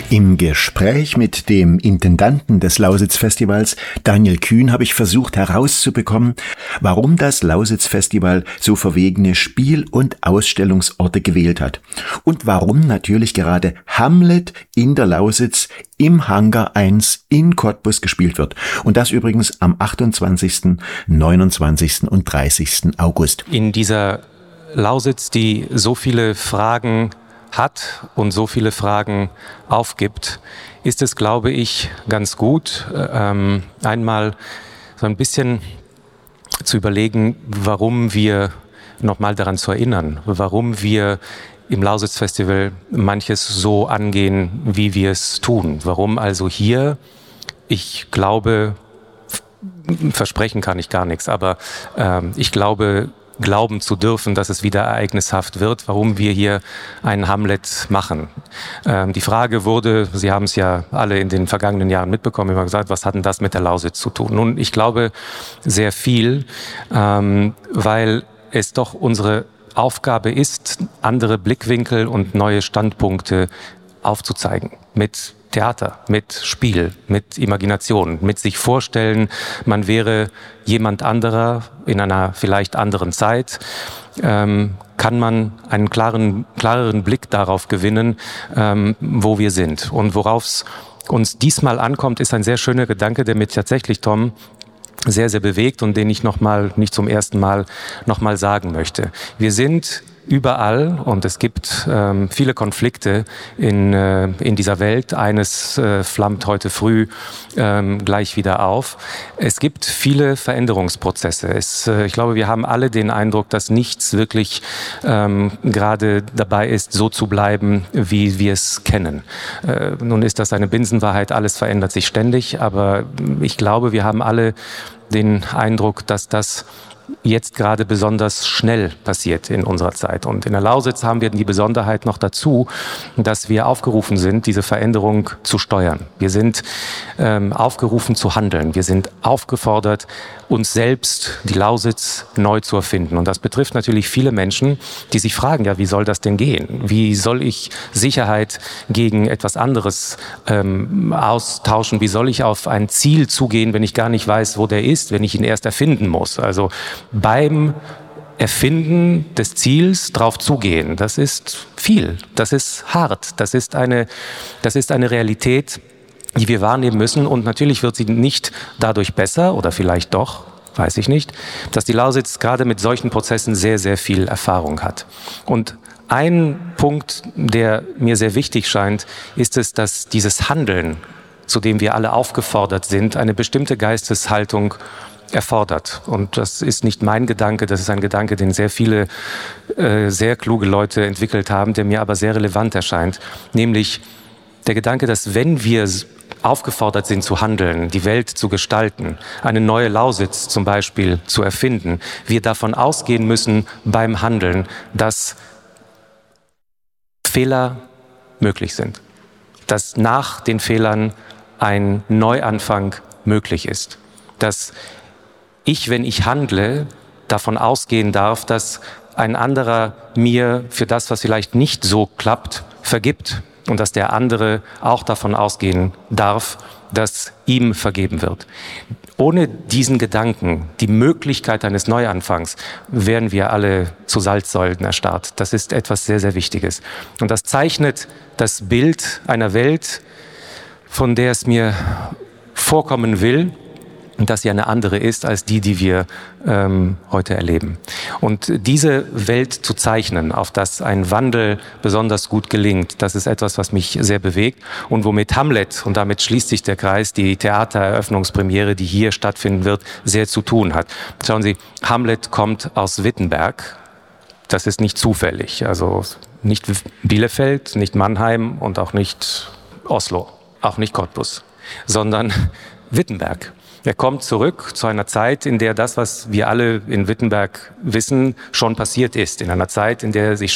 Im Gespräch mit dem Intendanten des Lausitz-Festivals, Daniel Kühn, habe ich versucht herauszubekommen, warum das Lausitz-Festival so verwegene Spiel- und Ausstellungsorte gewählt hat. Und warum natürlich gerade Hamlet in der Lausitz im Hangar 1 in Cottbus gespielt wird. Und das übrigens am 28., 29. und 30. August. In dieser Lausitz, die so viele Fragen hat und so viele Fragen aufgibt, ist es, glaube ich, ganz gut, einmal so ein bisschen zu überlegen, warum wir nochmal daran zu erinnern, warum wir im Lausitz-Festival manches so angehen, wie wir es tun. Warum also hier, ich glaube, versprechen kann ich gar nichts, aber ich glaube, glauben zu dürfen, dass es wieder ereignishaft wird, warum wir hier einen Hamlet machen. Die Frage wurde, Sie haben es ja alle in den vergangenen Jahren mitbekommen, immer gesagt, was hat denn das mit der Lausitz zu tun? Nun, ich glaube sehr viel, weil es doch unsere Aufgabe ist, andere Blickwinkel und neue Standpunkte aufzuzeigen mit Theater, mit Spiel, mit Imagination, mit sich vorstellen, man wäre jemand anderer in einer vielleicht anderen Zeit, kann man einen klareren Blick darauf gewinnen, wo wir sind. Und worauf es uns diesmal ankommt, ist ein sehr schöner Gedanke, der mich tatsächlich, Tom, sehr, sehr bewegt und den ich nicht zum ersten Mal nochmal sagen möchte. Wir sind überall und es gibt viele Konflikte in dieser Welt. Eines flammt heute früh gleich wieder auf. Es gibt viele Veränderungsprozesse. Ich glaube, wir haben alle den Eindruck, dass nichts wirklich gerade dabei ist, so zu bleiben, wie wir es kennen. Nun ist das eine Binsenwahrheit, alles verändert sich ständig, aber ich glaube, wir haben alle den Eindruck, dass das jetzt gerade besonders schnell passiert in unserer Zeit. Und in der Lausitz haben wir die Besonderheit noch dazu, dass wir aufgerufen sind, diese Veränderung zu steuern. Wir sind aufgerufen zu handeln. Wir sind aufgefordert, uns selbst, die Lausitz, neu zu erfinden. Und das betrifft natürlich viele Menschen, die sich fragen, ja, wie soll das denn gehen? Wie soll ich Sicherheit gegen etwas anderes austauschen? Wie soll ich auf ein Ziel zugehen, wenn ich gar nicht weiß, wo der ist, wenn ich ihn erst erfinden muss? Also beim Erfinden des Ziels drauf zugehen, das ist viel, das ist hart, das ist eine Realität, die wir wahrnehmen müssen. Und natürlich wird sie nicht dadurch besser, oder vielleicht doch, weiß ich nicht, dass die Lausitz gerade mit solchen Prozessen sehr, sehr viel Erfahrung hat. Und ein Punkt, der mir sehr wichtig scheint, ist es, dass dieses Handeln, zu dem wir alle aufgefordert sind, eine bestimmte Geisteshaltung erfordert. Und das ist nicht mein Gedanke, das ist ein Gedanke, den sehr viele sehr kluge Leute entwickelt haben, der mir aber sehr relevant erscheint. Nämlich der Gedanke, dass wenn wir aufgefordert sind zu handeln, die Welt zu gestalten, eine neue Lausitz zum Beispiel zu erfinden, wir davon ausgehen müssen beim Handeln, dass Fehler möglich sind. Dass nach den Fehlern ein Neuanfang möglich ist. Dass ich, wenn ich handle, davon ausgehen darf, dass ein anderer mir für das, was vielleicht nicht so klappt, vergibt und dass der andere auch davon ausgehen darf, dass ihm vergeben wird. Ohne diesen Gedanken, die Möglichkeit eines Neuanfangs, wären wir alle zu Salzsäulen erstarrt. Das ist etwas sehr, sehr Wichtiges. Und das zeichnet das Bild einer Welt, von der es mir vorkommen will, dass sie eine andere ist als die wir heute erleben. Und diese Welt zu zeichnen, auf das ein Wandel besonders gut gelingt, das ist etwas, was mich sehr bewegt und womit Hamlet, und damit schließt sich der Kreis, die Theatereröffnungspremiere, die hier stattfinden wird, sehr zu tun hat. Schauen Sie, Hamlet kommt aus Wittenberg. Das ist nicht zufällig. Also nicht Bielefeld, nicht Mannheim und auch nicht Oslo, auch nicht Cottbus, sondern Wittenberg. Er kommt zurück zu einer Zeit, in der das, was wir alle in Wittenberg wissen, schon passiert ist. In einer Zeit, in der sich